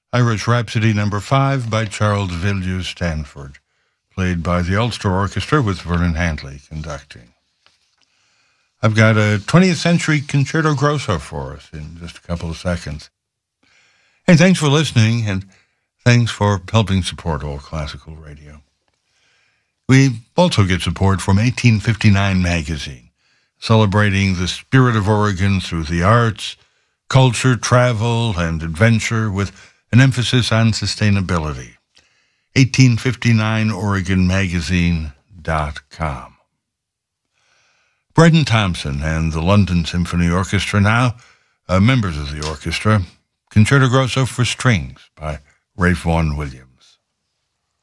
Irish Rhapsody No. 5 by Charles Villiers Stanford, played by the Ulster Orchestra with Vernon Handley conducting. I've got a 20th century concerto grosso for us in just a couple of seconds. Hey, thanks for listening, and thanks for helping support All Classical Radio. We also get support from 1859 Magazine, celebrating the spirit of Oregon through the arts, culture, travel, and adventure with an emphasis on sustainability. 1859OregonMagazine.com. Brendan Thompson and the London Symphony Orchestra now, members of the orchestra, Concerto Grosso for Strings by Ralph Vaughan Williams.